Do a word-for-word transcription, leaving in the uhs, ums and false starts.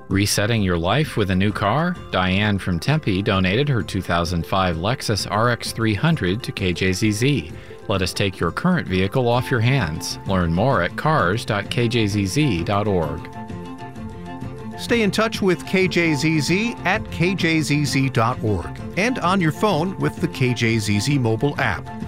Resetting your life with a new car? Diane from Tempe donated her two thousand five Lexus R X three hundred to K J Z Z. Let us take your current vehicle off your hands. Learn more at cars dot k j z z dot org. Stay in touch with K J Z Z at k j z z dot org and on your phone with the K J Z Z mobile app.